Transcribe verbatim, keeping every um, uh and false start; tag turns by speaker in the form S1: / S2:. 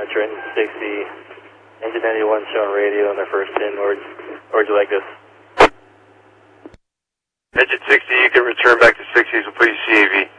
S1: Uh, Trenton sixty, engine ninety-one showing radio on their first pin. Where would you like this?
S2: Engine sixty, you can return back to sixties and please C A V.